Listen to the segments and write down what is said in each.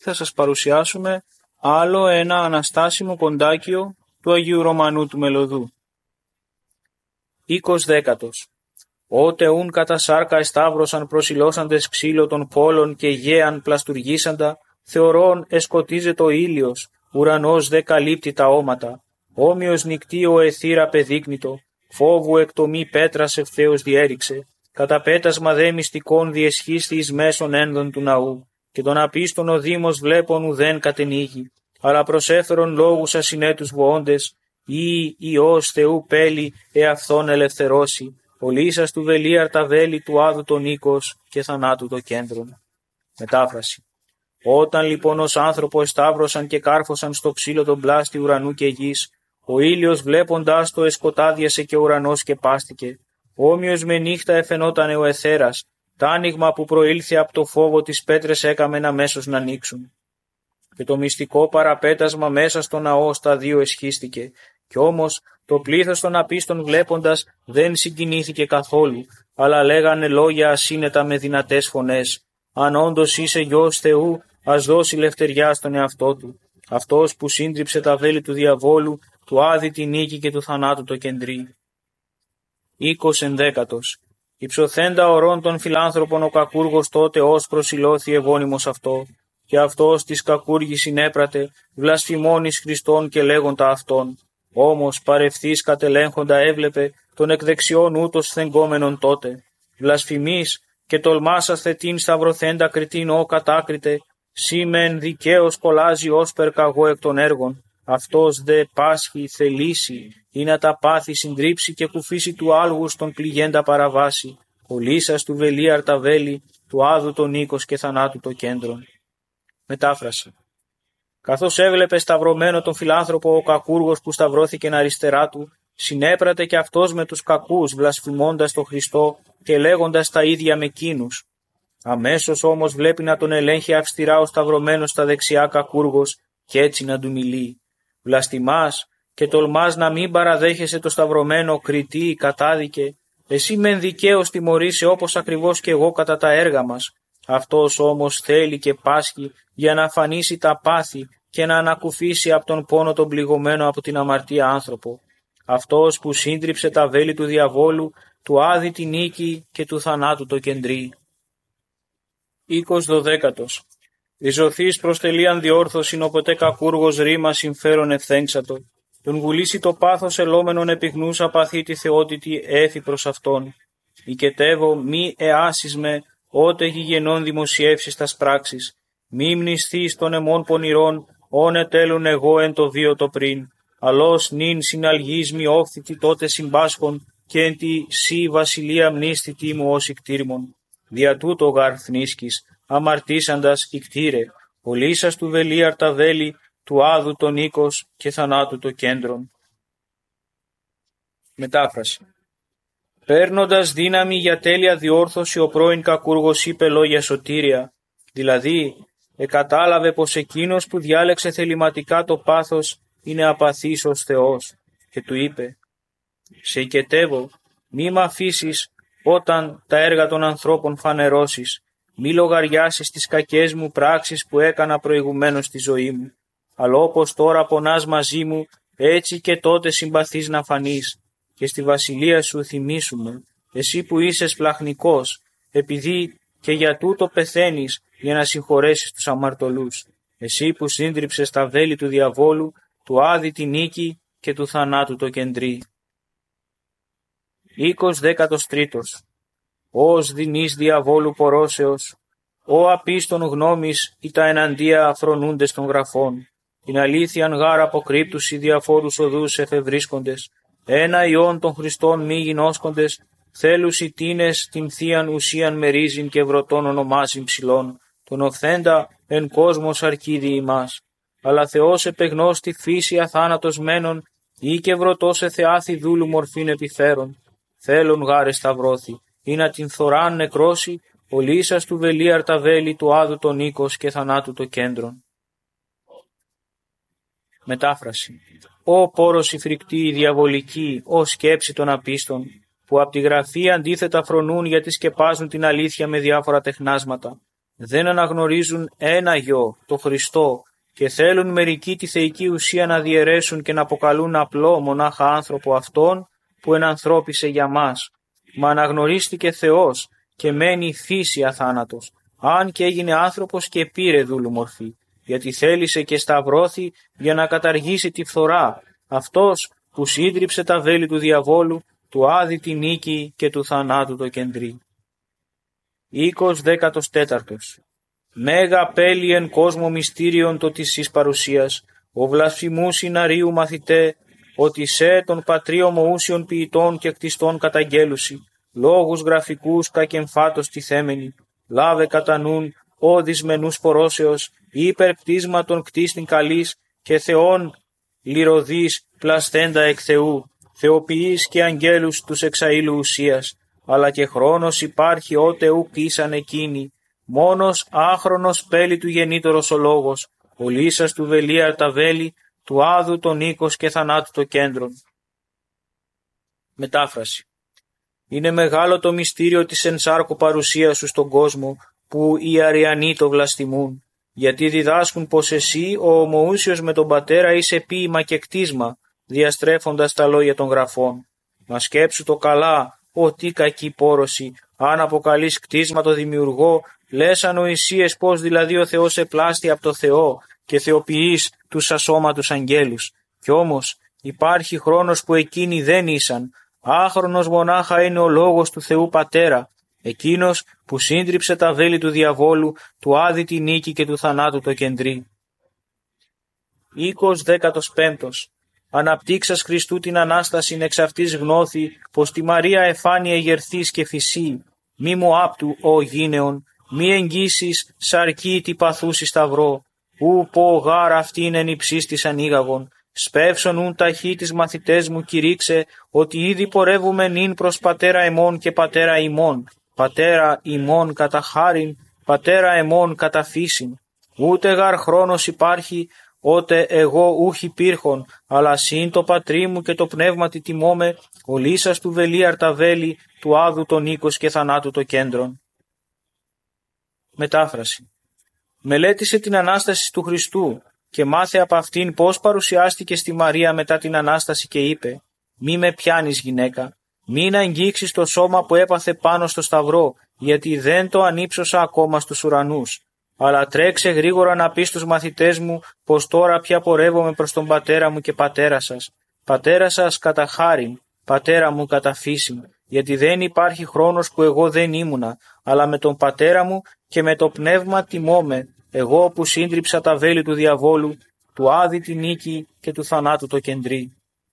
θα σας παρουσιάσουμε άλλο ένα αναστάσιμο κοντάκιο του Αγίου Ρωμανού του Μελωδού. 20. Ότε ούν κατά σάρκα εσταύρωσαν προσιλώσαντες ξύλο των πόλων και γέαν πλαστουργήσαντα, θεωρών εσκοτίζε το ήλιος, ουρανός δε καλύπτει τα όματα, όμοιος νυκτίο εθήρα πεδείκνητο, φόβου εκ το μη πέτρας ευθέως διέριξε, κατά πέτασμα δε μυστικών διεσχίστη εις μέσον ένδων του ναού, και τον απίστον ο Δήμος βλέπων ουδέν κατενήγει, αλλά προσέφερον λόγους ασυνέτους βοώντες, ή Υιός Θεού πέλη εαυτόν ελευθερώσει, ολίσας του βελίαρ τα βέλη του άδου τον οίκος και θανάτου το κέντρον. Μετάφραση. Όταν λοιπόν ως άνθρωπο εσταύρωσαν και κάρφωσαν στο ξύλο τον πλάστη ουρανού και γης, ο ήλιος βλέποντάς το εσκοτάδιασε και ο ουρανός σκεπάστηκε. Όμοιος με νύχτα εφαινότανε ο εθέρας, τ' άνοιγμα που προήλθε από το φόβο τις πέτρες έκαμεν αμέσως να ανοίξουν. Και το μυστικό παραπέτασμα μέσα στο ναό στα δύο εσχίστηκε, κι όμως το πλήθος των απίστων βλέποντας δεν συγκινήθηκε καθόλου, αλλά λέγανε λόγια ασύνετα με δυνατές φωνές. Αν όντως είσαι γιος Θεού, ας δώσει λευτεριά στον εαυτό του. Αυτός που σύντριψε τα βέλη του διαβόλου, του άδει τη νίκη και του θανάτου το κεντρί. 20. Υψωθέντα ορών των φιλάνθρωπων ο κακούργος τότε ως προσιλώθη ευώνυμος αυτό, και αυτός της κακούργης συνέπρατε, βλασφημών εις Χριστόν και λέγοντα αυτόν. Όμως παρευθύς κατελέγχοντα έβλεπε τον εκ δεξιών ούτως θεγγόμενον τότε. Βλασφημής και τολμάσαστε την σταυρωθέντα κριτήν ο κατάκριτε, σήμεν δικαίως κολλάζει ως περκαγώ εκ των έργων. Αυτός δε πάσχει θελήσει, ή να τα πάθη συντρίψει και κουφίσει του άλγους τον πληγέντα παραβάσει. Ο λύσας του βελίαρ τα βέλη, του άδου τον οίκος και θανάτου το κέντρον. Μετάφραση. Καθώς έβλεπε σταυρωμένο τον φιλάνθρωπο ο κακούργος που σταυρώθηκε αριστερά του, συνέπρατε και αυτός με τους κακούς, βλασφημώντας τον Χριστό και λέγοντας τα ίδια με εκείνους. Αμέσως όμως βλέπει να τον ελέγχει αυστηρά ο σταυρωμένος στα δεξιά κακούργος και έτσι να του μιλεί. Βλαστημάς και τολμάς να μην παραδέχεσαι το σταυρωμένο κριτή, κατάδικε. Εσύ μεν δικαίως τιμωρείσαι όπως ακριβώς και εγώ κατά τα έργα μας. Αυτός όμως θέλει και πάσχει για να αφανίσει τα πάθη και να ανακουφίσει από τον πόνο τον πληγωμένο από την αμαρτία άνθρωπο. Αυτός που σύντριψε τα βέλη του διαβόλου, του άδει τη νίκη και του θανάτου το κεντρί. 20. Ριζωθείς προς τελείαν διόρθωσιν οποτέ κακούργος ρήμα συμφέρον ευθέγξατο. Τον βουλήσει το πάθος ελόμενον επιγνούς απαθή τη θεότητη έφη προς αυτόν. Οικετεύω μη εάσεις με, ότε γηγενών δημοσιεύσεις τας πράξεις. Μη μνηστείς των αιμών πονηρών, όνε τέλουν εγώ εν το βίο το πριν. Αλλώς νυν συναλγείς μη όφθητη τότε συμπάσχων, και εν τη σύ βασιλεία μνήστητη μου ως ικτήρμον. Δια τούτο γαρ θνίσκης, αμαρτήσαντας ικτήρε, ο λύσας του βελίαρ τα βέλη, του άδου τον οίκος και θανάτου το κέντρον. Μετάφραση. Παίρνοντας δύναμη για τέλεια διόρθωση ο πρώην κακούργος είπε λόγια σωτήρια, δηλαδή εκατάλαβε πως εκείνος που διάλεξε θεληματικά το πάθος είναι απαθής ως Θεός και του είπε «Σε οικετεύω, μη μ' αφήσεις όταν τα έργα των ανθρώπων φανερώσεις, μη λογαριάσεις τις κακές μου πράξεις που έκανα προηγουμένως στη ζωή μου, αλλά όπως τώρα πονάς μαζί μου, έτσι και τότε συμπαθείς να φανείς και στη βασιλεία σου θυμίσουμε, εσύ που είσαι σπλαχνικός, επειδή και για τούτο πεθαίνεις για να συγχωρέσεις τους αμαρτωλούς, εσύ που σύντριψες τα βέλη του διαβόλου, του άδει τη νίκη και του θανάτου το κεντρί. 23. Ως δεινής διαβόλου πορώσεως, ο απίστων γνώμης ή τα εναντία αφρονούντες των γραφών, την αλήθειαν γάρα αποκρύπτουσι διαφόρους οδούς εφευρίσκοντες, ένα ιόν των Χριστών μη γινώσκοντες, θέλουσι τίνες την θείαν ουσίαν μερίζειν και βρωτών ονομάσιν ψηλών, τον οφθέντα εν κόσμος αρκίδι ημάς. Αλλά Θεός επεγνώστη φύση αθάνατος μένων, ή και βρωτός εθεάθη δούλου μορφήν επιφέρον. Θέλουν γάρε σταυρώθη, ή να την θωράν νεκρώσει, ο λύσας του βελίαρ τα βέλη του άδου τον οίκος και θανάτου το κέντρον. Μετάφραση. Ω πόρος η φρικτή, η διαβολική, ω σκέψη των απίστων, που από τη γραφή αντίθετα φρονούν γιατί σκεπάζουν την αλήθεια με διάφορα τεχνάσματα. δεν αναγνωρίζουν ένα Γιο, το Χριστό, και θέλουν μερικοί τη θεϊκή ουσία να διαιρέσουν και να αποκαλούν απλό μονάχα άνθρωπο αυτόν που ενανθρώπισε για μας. Μα αναγνωρίστηκε Θεός και μένει φύση αθάνατος, αν και έγινε άνθρωπος και πήρε δούλου μορφή, γιατί θέλησε και σταυρώθη για να καταργήσει τη φθορά, αυτός που σύντριψε τα βέλη του διαβόλου, του άδη τη νίκη και του θανάτου το κεντρί. 14. Μέγα πέλη εν κόσμο μυστήριον το της εις παρουσίας, ο βλασφημού συναρίου μαθητέ, ότι σε των πατρί ομοούσιων ποιητών και κτιστών καταγγέλουσι, λόγους γραφικούς κακεμφάτος τιθέμενοι, λάβε κατά νουν, ο δυσμενούς πορώσεως, υπερκτίσμα των κτίστην καλής και θεών λυρωδής πλασθέντα εκ Θεού, θεοποιείς και αγγέλους τους εξαήλου ουσίας, αλλά και χρόνος υπάρχει ότε ουκ ήσαν εκείνοι, μόνος άχρονος πέλη του γεννήτωρος ο λόγος, ο λύσας του βελίαρ τα βέλη, του άδου τον οίκος και θανάτου το κέντρον. Μετάφραση. Είναι μεγάλο το μυστήριο της ενσάρκου παρουσίας σου στον κόσμο, που οι αριανοί το βλαστημούν, γιατί διδάσκουν πως εσύ ο ομοούσιος με τον Πατέρα είσαι ποίημα και κτίσμα, διαστρέφοντας τα λόγια των γραφών. Μα σκέψου το καλά, τι κακή πόρωση, αν αποκαλείς κτίσμα το δημιουργό, λες ανοησίες πως δηλαδή ο Θεός επλάστη από το Θεό και θεοποιείς τους ασώματους αγγέλους. Κι όμως υπάρχει χρόνος που εκείνοι δεν ήσαν, άχρονος μονάχα είναι ο λόγος του Θεού Πατέρα, εκείνος που σύντριψε τα βέλη του διαβόλου, του άδη τη νίκη και του θανάτου το κεντρί. 15. Αναπτύξας Χριστού την Ανάστασιν εξ αυτής γνώθη, πως τη Μαρία εφάνει εγερθής και φυσή, μη μου άπτου ο γήνεον, μη εγγύσεις σαρκή τι παθούσι σταυρό, ου πω γάρ αυτήν εν υψίστης ανήγαγον, σπεύσον ουν ταχύ τις μαθητές μου κηρύξε, ότι ήδη πορεύουμε νυν προς Πατέρα εμών και Πατέρα ημών, Πατέρα ημών κατά χάριν, Πατέρα εμών κατά φύσιν, ούτε γάρ χρόνος υπάρχει, ότε εγώ ούχ υπήρχον, αλλά συν το πατρί μου και το πνεύμα τη τιμώμε, ο λύσας του βελίαρ τα βέλη, του άδου τον οίκος και θανάτου το κέντρον. Μετάφραση. Μελέτησε την Ανάσταση του Χριστού και μάθε από αυτήν πώς παρουσιάστηκε στη Μαρία μετά την Ανάσταση και είπε «Μη με πιάνεις γυναίκα, μην αγγίξεις το σώμα που έπαθε πάνω στο σταυρό, γιατί δεν το ανύψωσα ακόμα στους ουρανούς. Αλλά τρέξε γρήγορα να πεις στους μαθητές μου πως τώρα πια πορεύομαι προς τον Πατέρα μου και Πατέρα σας. Πατέρα σας κατά χάριν, Πατέρα μου κατά φύσιν, γιατί δεν υπάρχει χρόνος που εγώ δεν ήμουνα, αλλά με τον Πατέρα μου και με το Πνεύμα τιμώμαι, εγώ που σύντριψα τα βέλη του διαβόλου, του άδη τη νίκη και του θανάτου το κεντρί.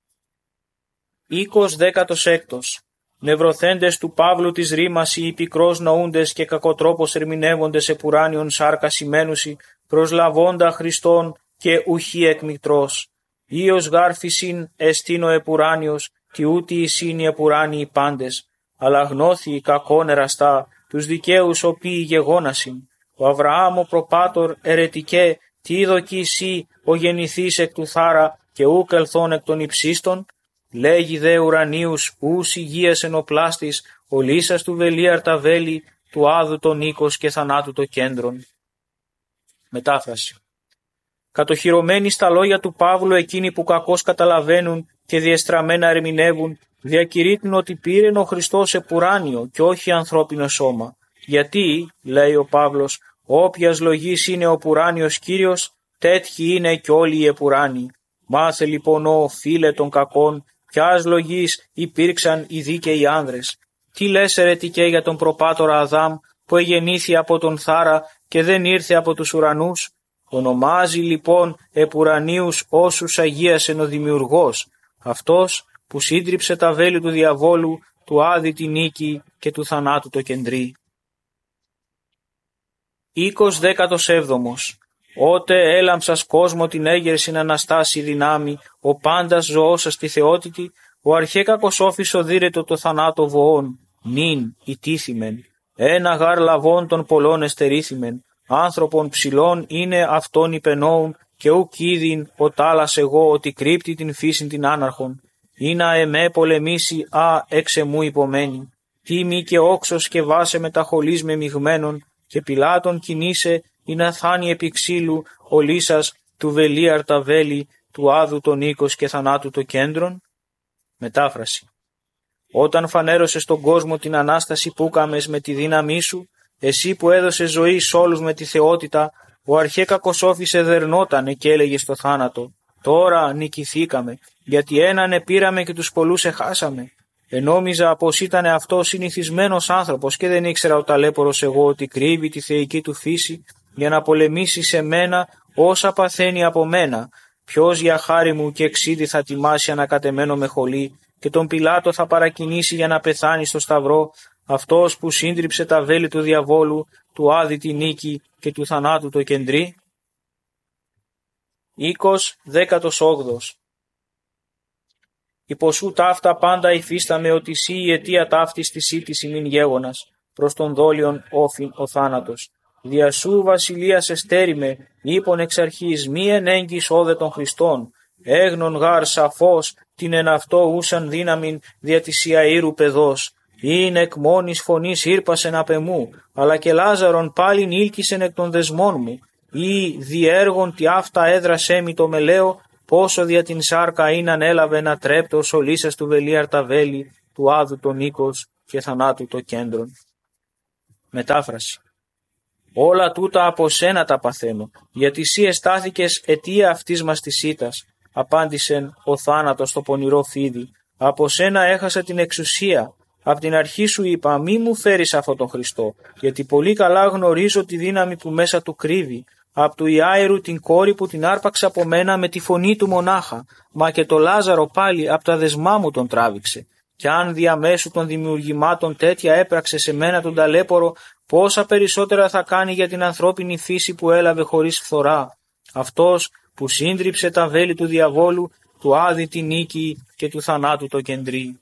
16. Νευροθέντες του Παύλου της ρήμας οι πικρός νοούντες και κακοτρόπως ερμηνεύοντες επουράνιον σάρκα σημαίνουσι, προσλαβώντα Χριστόν και ουχή εκμητρός. Ίος γάρφησιν εστίν ο επουράνιος, τι ούτι εισήν οι επουράνιοι πάντες, αλλά γνώθη κακόν εραστά, τους δικαίους οποίοι γεγόνασιν. Ο Αβραάμ ο προπάτορ ερετικέ, τι δοκεί σύ ο γεννηθής εκ του θάρα και ούκ ελθόν εκ των υψίστων. Λέγει δε ουρανίους ους υγείας ενοπλάστης, ο λύσας του βελίαρ τα βέλη, του άδου τον οίκος και θανάτου το κέντρον. Μετάφραση. Κατοχυρωμένοι στα λόγια του Παύλου εκείνοι που κακώς καταλαβαίνουν και διεστραμμένα ερμηνεύουν, διακηρύττουν ότι πήρεν ο Χριστός επουράνιο και όχι ανθρώπινο σώμα. Γιατί, λέει ο Παύλος, όποιας λογής είναι ο πουράνιος Κύριος, τέτοιοι είναι και όλοι οι επουράνοι. Μάθε λοιπόν ο φίλε των κακών, ποιας λογής υπήρξαν οι δίκαιοι άνδρες. Τι λες ερετικέ για τον προπάτορα Αδάμ που εγεννήθη από τον θάρα και δεν ήρθε από τους ουρανούς. Ονομάζει λοιπόν επουρανίους όσους αγίασεν ο Δημιουργός, αυτός που σύντριψε τα βέλη του διαβόλου, του άδη τη νίκη και του θανάτου το κεντρί. 17. Ότε έλαμψας κόσμο την έγερσιν αναστάσει δυνάμει, ο πάντας ζωώσας τη θεότητη, ο αρχέ κακοσόφης οδύρετο το θανάτο βοών, νυν ητήθημεν. Ένα γάρ λαβών των πολλών εστερήθημεν, άνθρωπον ψηλών είναι αυτόν υπενόουν, και ουκ είδην ο τάλας εγώ ότι κρύπτει την φύσιν την άναρχον. Ήνα εμέ πολεμήσει εξ εμού υπομένη. Τίμη και όξος και βάσε μεταχολής με μειγμένων, και Πιλάτων κινήσε ή να θάνει επί ξύλου ο Λύσας του βελίαρ τα βέλη, του άδου τον οίκος και θανάτου το κέντρον. Μετάφραση. Όταν φανέρωσες στον κόσμο την Ανάσταση που κάμες με τη δύναμή σου, εσύ που έδωσες ζωή σ' όλους με τη θεότητα, ο αρχέ κακοσόφης εδερνότανε και έλεγε στο θάνατο, τώρα νικηθήκαμε, γιατί έναν επήραμε και τους πολλούς εχάσαμε. Ενόμιζα πως ήταν αυτός συνηθισμένος άνθρωπος και δεν ήξερα ο ταλέπορος εγώ ότι κρύβει τη θεϊκή του φύση για να πολεμήσει σε μένα όσα παθαίνει από μένα. Ποιος για χάρη μου και εξίδη θα τιμάσει ανακατεμένο με χολή και τον Πιλάτο θα παρακινήσει για να πεθάνει στο σταυρό, αυτός που σύντριψε τα βέλη του διαβόλου, του άδη τη νίκη και του θανάτου το κεντρί. Οίκος 18. Υποσού ταύτα πάντα υφίσταμε ότι σύ η αιτία ταύτης της ήττης ημίν γέγονας, προς τον δόλιον όφιν ο θάνατος. Δια σου βασιλείας εστέριμε, είπον εξ αρχής μη ενέγγις όδε των Χριστών, έγνον γάρ σαφώς την εν αυτό ούσαν δύναμην δια της Ιαΐρου παιδός. Είναι εκ μόνης φωνής ήρπασεν απ' εμού, αλλά και Λάζαρον πάλιν ήλκησεν εκ των δεσμών μου, ή διέργον τι αυτά έδρασέ μη το μελαίο, πόσο δια την σάρκα είναι ανέλαβε να τρέπτος ο Λύσας του βελίαρ τα βέλη, του άδου τον οίκος και θανάτου το κέντρον. Μετάφραση. Όλα τούτα από σένα τα παθαίνω, γιατί σύ εστάθηκες αιτία αυτής μας της ήττας, απάντησεν ο θάνατος στο πονηρό φίδι. Από σένα έχασα την εξουσία. Απ' την αρχή σου είπα μη μου φέρεις αυτόν τον Χριστό, γιατί πολύ καλά γνωρίζω τη δύναμη που μέσα του κρύβει. Απ' του Ιάηρου την κόρη που την άρπαξε από μένα με τη φωνή του μονάχα, μα και το Λάζαρο πάλι απ' τα δεσμά μου τον τράβηξε. Κι αν διαμέσου των δημιουργημάτων τέτοια έπραξε σε μένα τον ταλέπορο, πόσα περισσότερα θα κάνει για την ανθρώπινη φύση που έλαβε χωρίς φθορά. Αυτός που σύντριψε τα βέλη του διαβόλου, του άδη τη νίκη και του θανάτου το κεντρί.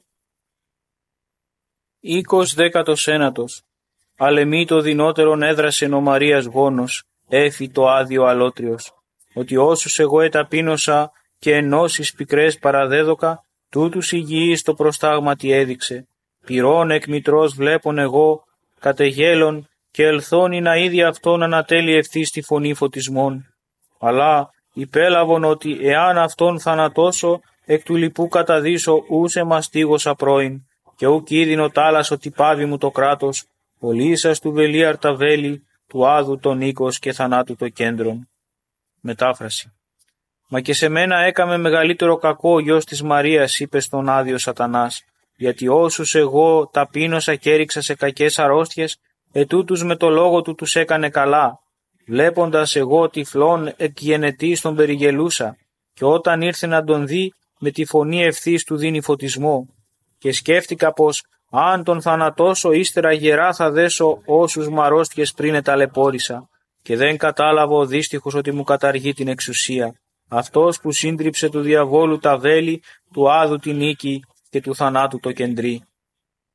Οίκος 19. Αλεμή το δυνότερον έδρασεν ο Μαρίας γόνος, έφη το άδειο αλότριος, ότι όσους εγώ εταπείνωσα και ενώσεις πικρές παραδέδοκα, τούτους υγιείς το προστάγματι έδειξε. Πυρών εκ μητρός βλέπων εγώ, κατεγέλων και ελθόνι να ήδη αυτόν ανατέλει ευθύς τη φωνή φωτισμών. Αλλά υπέλαβον ότι εάν αυτόν θανατώσω, εκ του λοιπού καταδύσω ούσε μαστίγωσα πρώην, και ουκ είδην τάλας ότι πάβει μου το κράτος, ο Λύσας του βελίαρ τα βέλη, του άδου τον οίκος και θανάτου το κέντρον. Μετάφραση. Μα και σε μένα έκαμε μεγαλύτερο κακό ο γιος της Μαρίας, είπε στον άδειο Σατανάς, γιατί όσους εγώ ταπείνωσα και έριξα σε κακές αρρώστιες, ετούτους με το λόγο του τους έκανε καλά. Βλέποντας εγώ τυφλόν εκγενετής τον περιγελούσα, και όταν ήρθε να τον δει, με τη φωνή ευθύς του δίνει φωτισμό. Και σκέφτηκα πως αν τον θανατώσω ύστερα γερά θα δέσω όσους μ' αρρώστιες πριν εταλαιπώρησα, και δεν κατάλαβα ο δύστιχος ότι μου καταργεί την εξουσία. Αυτός που σύντριψε του διαβόλου τα βέλη, του άδου τη νίκη και του θανάτου το κεντρί.